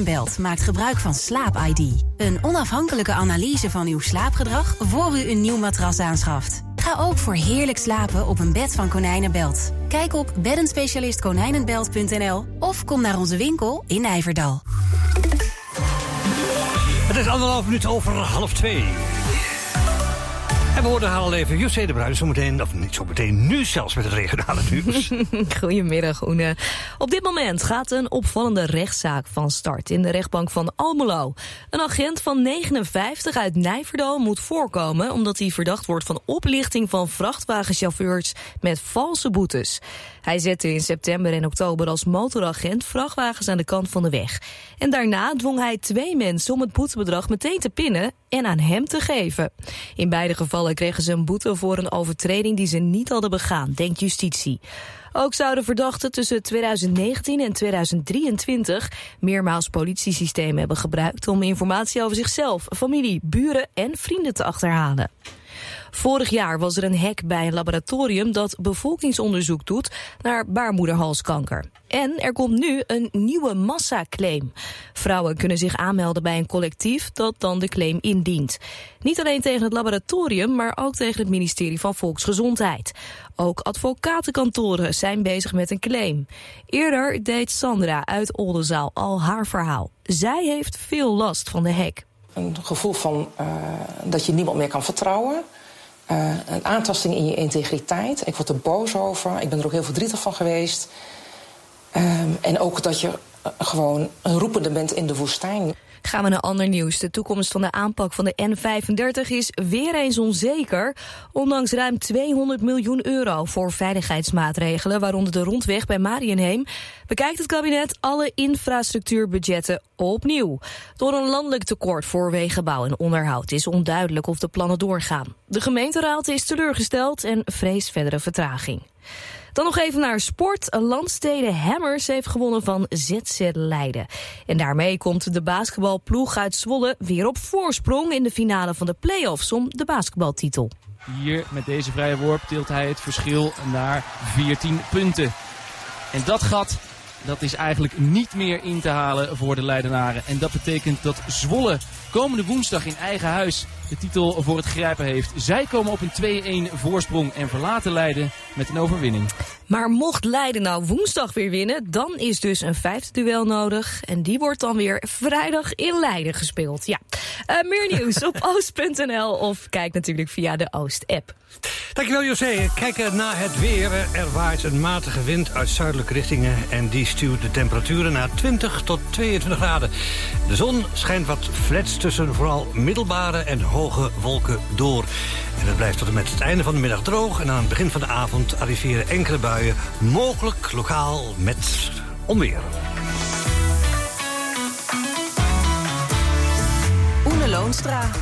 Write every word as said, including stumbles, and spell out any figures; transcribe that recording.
Konijnenbelt maakt gebruik van Slaap I D. Een onafhankelijke analyse van uw slaapgedrag voor u een nieuw matras aanschaft. Ga ook voor heerlijk slapen op een bed van Konijnenbelt. Kijk op beddenspecialist konijnenbelt punt n l of kom naar onze winkel in Nijverdal. Het is anderhalf minuut over half twee. En we hoorden haar al even José de Bruin, zometeen, of niet zometeen, nu zelfs met het regionale nieuws. Goedemiddag, Oene. Op dit moment gaat een opvallende rechtszaak van start in de rechtbank van Almelo. Een agent van negenenvijftig uit Nijverdal moet voorkomen omdat hij verdacht wordt van oplichting van vrachtwagenchauffeurs met valse boetes. Hij zette in september en oktober als motoragent vrachtwagens aan de kant van de weg. En daarna dwong hij twee mensen om het boetebedrag meteen te pinnen en aan hem te geven. In beide gevallen kregen ze een boete voor een overtreding die ze niet hadden begaan, denkt justitie. Ook zouden verdachten tussen tweeduizend negentien en tweeduizend drieëntwintig meermaals politiesystemen hebben gebruikt om informatie over zichzelf, familie, buren en vrienden te achterhalen. Vorig jaar was er een hack bij een laboratorium dat bevolkingsonderzoek doet naar baarmoederhalskanker. En er komt nu een nieuwe massaclaim. Vrouwen kunnen zich aanmelden bij een collectief dat dan de claim indient. Niet alleen tegen het laboratorium, maar ook tegen het ministerie van Volksgezondheid. Ook advocatenkantoren zijn bezig met een claim. Eerder deed Sandra uit Oldenzaal al haar verhaal. Zij heeft veel last van de hack. Een gevoel van uh, dat je niemand meer kan vertrouwen. Uh, een aantasting in je integriteit. Ik word er boos over. Ik ben er ook heel verdrietig van geweest. Um, en ook dat je uh, gewoon een roepende bent in de woestijn. Gaan we naar ander nieuws. De toekomst van de aanpak van de N vijfendertig is weer eens onzeker. Ondanks ruim tweehonderd miljoen euro voor veiligheidsmaatregelen, waaronder de rondweg bij Mariënheem, bekijkt het kabinet alle infrastructuurbudgetten opnieuw. Door een landelijk tekort voor wegenbouw en onderhoud is onduidelijk of de plannen doorgaan. De gemeenteraad is teleurgesteld en vreest verdere vertraging. Dan nog even naar sport. Landstede Hammers heeft gewonnen van Z Z Leiden. En daarmee komt de basketbalploeg uit Zwolle weer op voorsprong in de finale van de play-offs om de basketbaltitel. Hier met deze vrije worp tilt hij het verschil naar veertien punten. En dat gat, dat is eigenlijk niet meer in te halen voor de Leidenaren. En dat betekent dat Zwolle komende woensdag in eigen huis de titel voor het grijpen heeft. Zij komen op een twee-een voorsprong en verlaten Leiden met een overwinning. Maar mocht Leiden nou woensdag weer winnen, dan is dus een vijfde duel nodig. En die wordt dan weer vrijdag in Leiden gespeeld. Ja, uh, meer nieuws op oost punt n l of kijk natuurlijk via de Oost-app. Dankjewel José. Kijken naar het weer. Er waait een matige wind uit zuidelijke richtingen en die stuwt de temperaturen naar twintig tot tweeëntwintig graden. De zon schijnt wat flats tussen vooral middelbare en hoge wolken door. En het blijft tot en met het einde van de middag droog en aan het begin van de avond arriveren enkele buien, mogelijk lokaal met onweer. Oene Loonstra.